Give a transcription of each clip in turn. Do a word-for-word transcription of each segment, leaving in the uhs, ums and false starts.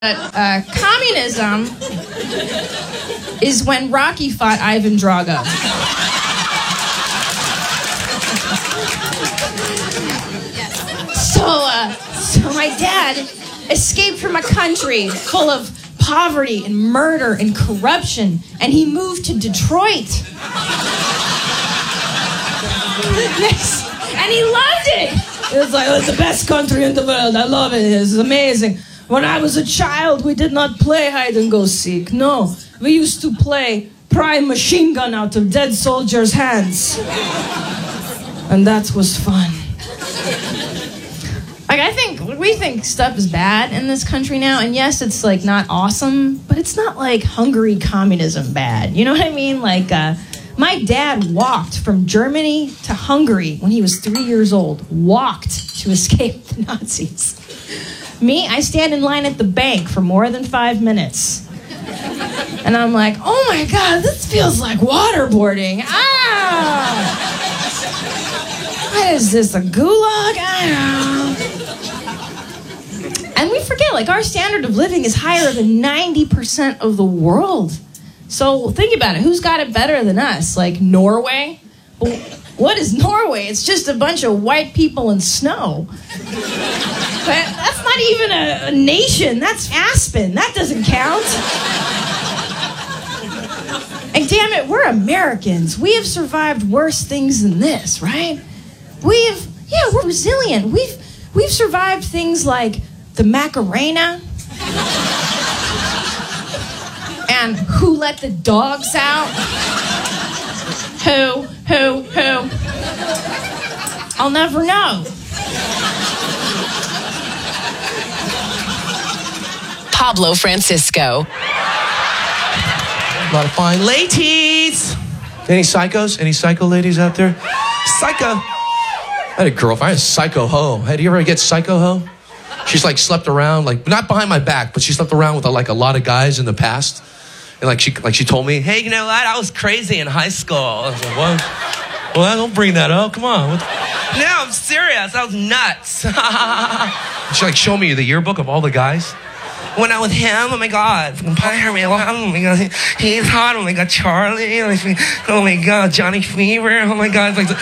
Uh, communism is when Rocky fought Ivan Drago. So, uh, so my dad escaped from a country full of poverty and murder and corruption, and he moved to Detroit. And he loved it. It was like, oh, it's the best country in the world. I love it. It's amazing. When I was a child, we did not play hide and go seek. No, we used to play pry machine gun out of dead soldiers' hands. And that was fun. Like, I think, we think stuff is bad in this country now, and yes, it's, like, not awesome, but it's not, like, Hungary communism bad. You know what I mean? Like, uh, my dad walked from Germany to Hungary when he was three years old. Walked to escape the Nazis. Me, I stand in line at the bank for more than five minutes. And I'm like, oh my God, this feels like waterboarding. Ah! What is this, a gulag? Ah. And we forget, like, our standard of living is higher than ninety percent of the world. So think about it. Who's got it better than us? Like, Norway? Well, what is Norway? It's just a bunch of white people and snow. But that's not even a, a nation. That's Aspen. That doesn't count. And damn it, we're Americans. We have survived worse things than this, right? We've, yeah, we're resilient. We've, we've survived things like the Macarena and who let the dogs out? Who, who, who? I'll never know. Pablo Francisco. A lot of fine ladies. Any psychos? Any psycho ladies out there? Psycho. I had a girlfriend. I had a psycho hoe. Had you ever get psycho hoe? She's like slept around, like not behind my back, but she slept around with like a lot of guys in the past. And like she, like she told me, hey, you know what? I was crazy in high school. I was like, what? Well, don't bring that up. Come on. What? No, I'm serious. I was nuts. She like showed me the yearbook of all the guys. When I was him, oh my God, oh my God, he's hot, oh my God, Charlie, oh my God, Johnny Fever, oh my God, it's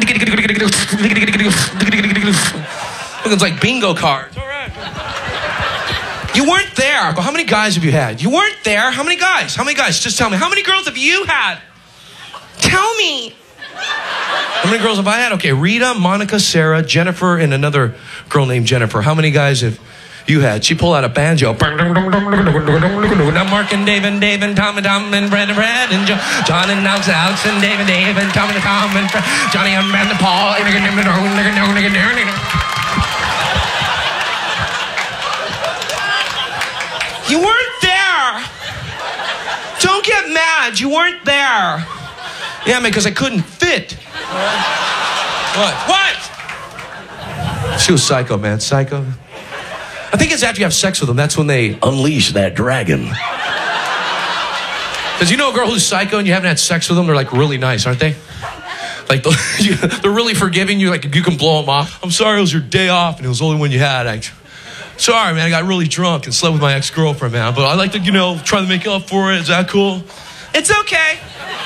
like, it's like bingo cards. All right. You weren't there. How many guys have you had? You weren't there. How many guys? How many guys? Just tell me. How many girls have you had? Tell me. How many girls have I had? Okay, Rita, Monica, Sarah, Jennifer, and another girl named Jennifer. How many guys have you had? She pulled out a banjo. Now Mark and Dave and Dave and Tom and Tom and Brad and Brad and jo- John and Alex, Alex and Dave and Dave and Tom and Tom and Fred, Johnny and Brad and Paul. You weren't there. Don't get mad. You weren't there. Yeah, man, because I couldn't fit. What? What? She was psycho, man. Psycho. I think it's after you have sex with them, that's when they unleash that dragon. Because you know a girl who's psycho and you haven't had sex with them, they're like really nice, aren't they? Like, they're really forgiving you, like you can blow them off. I'm sorry, it was your day off and it was the only one you had. I, sorry, man, I got really drunk and slept with my ex-girlfriend, man. But I like to, you know, try to make up for it. Is that cool? It's okay.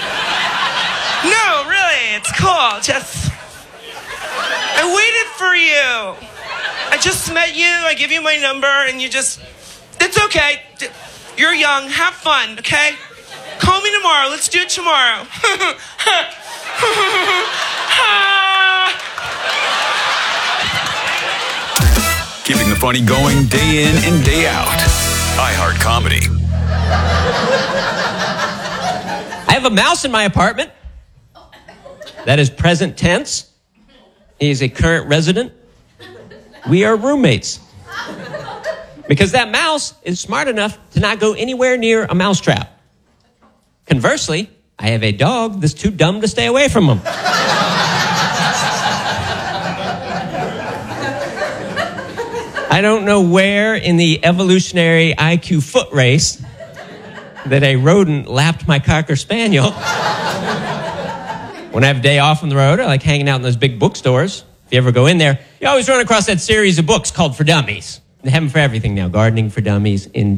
No, really, it's cool. Just, I waited for you. I just met you, I give you my number, and you just, it's okay. You're young, have fun, okay? Call me tomorrow, let's do it tomorrow. Keeping the funny going day in and day out. iHeart Comedy. I have a mouse in my apartment. That is present tense. He is a current resident. We are roommates. Because that mouse is smart enough to not go anywhere near a mousetrap. Conversely, I have a dog that's too dumb to stay away from him. I don't know where in the evolutionary I Q foot race that a rodent lapped my Cocker Spaniel. When I have a day off on the road, I like hanging out in those big bookstores. If you ever go in there, you always run across that series of books called For Dummies. They have them for everything now. Gardening for Dummies, in